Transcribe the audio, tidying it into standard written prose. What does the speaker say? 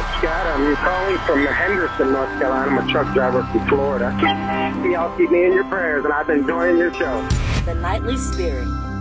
Scott. I'm calling from Henderson, North Carolina. I'm a truck driver from Florida. Y'all keep me in your prayers, and I've been enjoying your show. The Nightly Spirit.